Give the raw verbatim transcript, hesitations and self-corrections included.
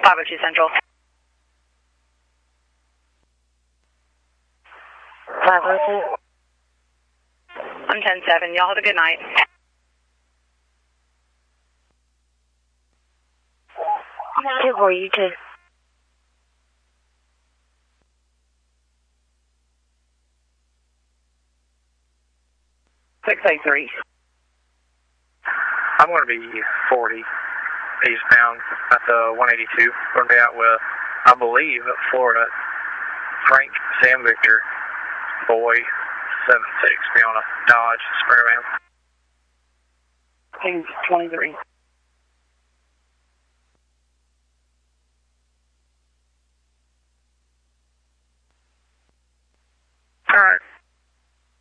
five oh two Central. five oh two. I'm ten seven. Y'all have a good night. two four, you too. six eight three. I'm going to be forty eastbound at the one eighty-two. Going to be out with, I believe, Florida, Frank Sam Victor, boy, seven six, be on a Dodge Sprinter van. Ping twenty-three. All right.